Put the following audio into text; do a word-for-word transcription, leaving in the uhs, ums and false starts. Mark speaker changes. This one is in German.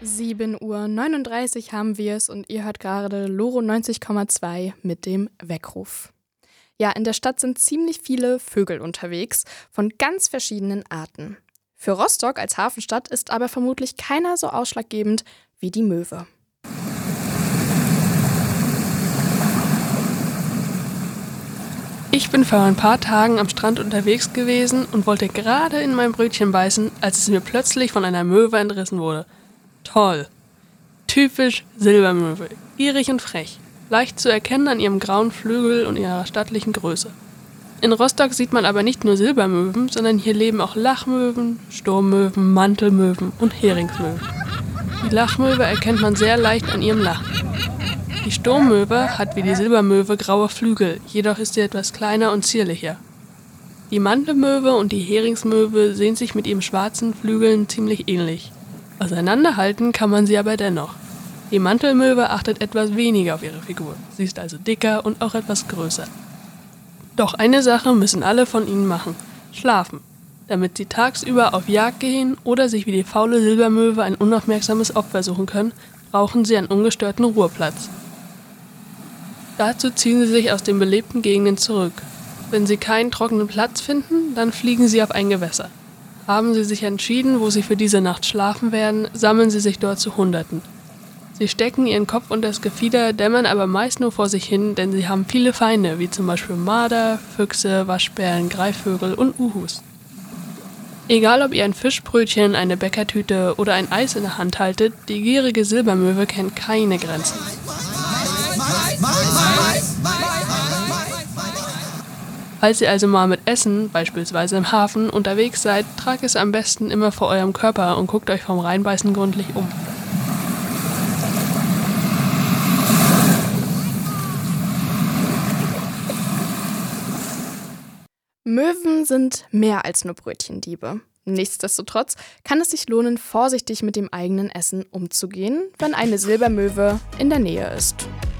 Speaker 1: sieben Uhr neununddreißig haben wir es und ihr hört gerade Loro neunzig Komma zwei mit dem Weckruf. Ja, in der Stadt sind ziemlich viele Vögel unterwegs, von ganz verschiedenen Arten. Für Rostock als Hafenstadt ist aber vermutlich keiner so ausschlaggebend wie die Möwe.
Speaker 2: Ich bin vor ein paar Tagen am Strand unterwegs gewesen und wollte gerade in mein Brötchen beißen, als es mir plötzlich von einer Möwe entrissen wurde. Toll! Typisch Silbermöwe, gierig und frech, leicht zu erkennen an ihrem grauen Flügel und ihrer stattlichen Größe. In Rostock sieht man aber nicht nur Silbermöwen, sondern hier leben auch Lachmöwen, Sturmmöwen, Mantelmöwen und Heringsmöwen. Die Lachmöwe erkennt man sehr leicht an ihrem Lachen. Die Sturmmöwe hat wie die Silbermöwe graue Flügel, jedoch ist sie etwas kleiner und zierlicher. Die Mantelmöwe und die Heringsmöwe sehen sich mit ihren schwarzen Flügeln ziemlich ähnlich. Auseinanderhalten kann man sie aber dennoch. Die Mantelmöwe achtet etwas weniger auf ihre Figur, sie ist also dicker und auch etwas größer. Doch eine Sache müssen alle von ihnen machen: schlafen, damit sie tagsüber auf Jagd gehen oder sich wie die faule Silbermöwe ein unaufmerksames Opfer suchen können, brauchen sie einen ungestörten Ruheplatz. Dazu ziehen sie sich aus den belebten Gegenden zurück. Wenn sie keinen trockenen Platz finden, dann fliegen sie auf ein Gewässer. Haben sie sich entschieden, wo sie für diese Nacht schlafen werden, sammeln sie sich dort zu Hunderten. Sie stecken ihren Kopf unter das Gefieder, dämmern aber meist nur vor sich hin, denn sie haben viele Feinde, wie zum Beispiel Marder, Füchse, Waschbären, Greifvögel und Uhus. Egal ob ihr ein Fischbrötchen, eine Bäckertüte oder ein Eis in der Hand haltet, die gierige Silbermöwe kennt keine Grenzen. Falls ihr also mal mit Essen, beispielsweise im Hafen, unterwegs seid, tragt es am besten immer vor eurem Körper und guckt euch vom Reinbeißen gründlich um.
Speaker 1: Möwen sind mehr als nur Brötchendiebe. Nichtsdestotrotz kann es sich lohnen, vorsichtig mit dem eigenen Essen umzugehen, wenn eine Silbermöwe in der Nähe ist.